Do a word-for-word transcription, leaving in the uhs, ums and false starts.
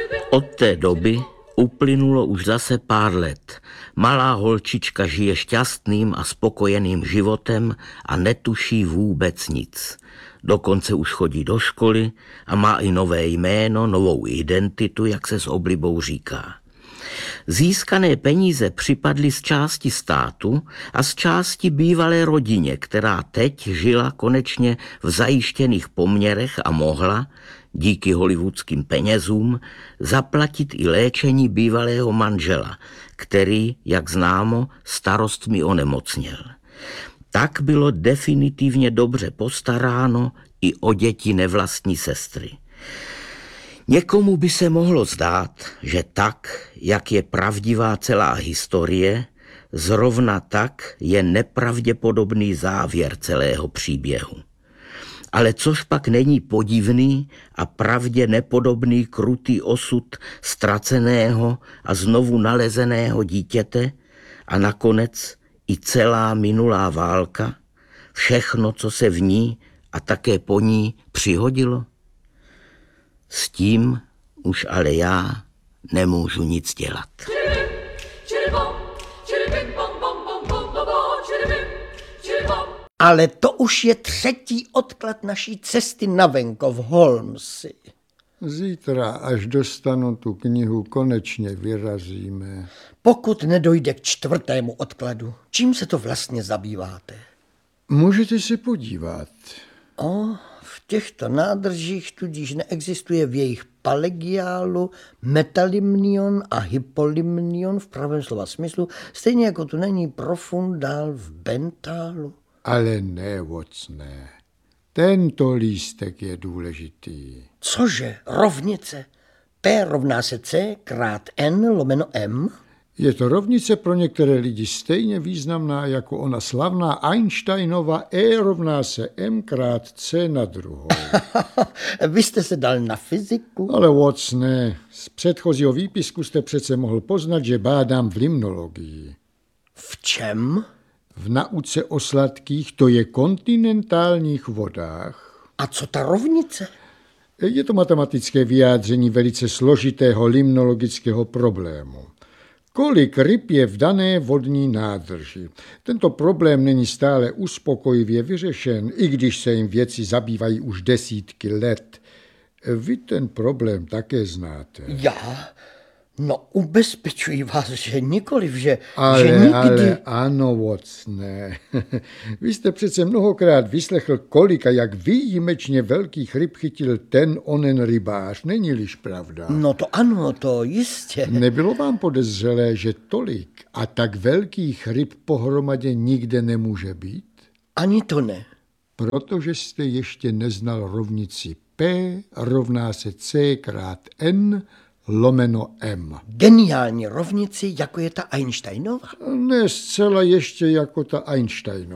Od té doby uplynulo už zase pár let. Malá holčička žije šťastným a spokojeným životem a netuší vůbec nic. Dokonce už chodí do školy a má i nové jméno, novou identitu, jak se s oblibou říká. Získané peníze připadly z části státu a z části bývalé rodině, která teď žila konečně v zajištěných poměrech a mohla, díky hollywoodským penězům, zaplatit i léčení bývalého manžela, který, jak známo, starostmi onemocněl. Tak bylo definitivně dobře postaráno i o děti nevlastní sestry. Někomu by se mohlo zdát, že tak, jak je pravdivá celá historie, zrovna tak je nepravděpodobný závěr celého příběhu. Ale což pak není podivný a pravdě nepodobný krutý osud ztraceného a znovu nalezeného dítěte a nakonec i celá minulá válka, všechno, co se v ní a také po ní přihodilo? S tím už ale já nemůžu nic dělat. Ale to už je třetí odklad naší cesty na venkov, Holmesi. Zítra, až dostanu tu knihu, konečně vyrazíme. Pokud nedojde k čtvrtému odkladu, čím se to vlastně zabýváte? Můžete se podívat. O, v těchto nádržích tudíž neexistuje v jejich palegiálu metalimnion a hypolimnion v pravém slova smyslu, stejně jako tu není profundál v bentálu. Ale ne, Watsone. Tento lístek je důležitý. Cože? Rovnice? P rovná se C krát N lomeno M? Je to rovnice pro některé lidi stejně významná jako ona slavná Einsteinova E rovná se M krát C na druhou. Vy jste se dal na fyziku? Ale Watsone, z předchozího výpisku jste přece mohl poznat, že bádám v limnologii. V čem? V nauce o sladkých, to je kontinentálních vodách. A co ta rovnice? Je to matematické vyjádření velice složitého limnologického problému. Kolik ryb je v dané vodní nádrži? Tento problém není stále uspokojivě vyřešen, i když se jim vědci zabývají už desítky let. Vy ten problém také znáte. Já? No, ubezpečuji vás, že nikoliv, že, ale, že nikdy... Ale ano, Watsone. Vy jste přece mnohokrát vyslechl, kolik a jak výjimečně velkých ryb chytil ten onen rybář. Není-liž pravda? No to ano, to jistě. Nebylo vám podezřelé, že tolik a tak velkých ryb pohromadě nikde nemůže být? Ani to ne. Protože jste ještě neznal rovnici P rovná se C krát N lomeno M. Geniální rovnici, jako je ta Einsteinova? Ne zcela ještě jako ta Einsteinova.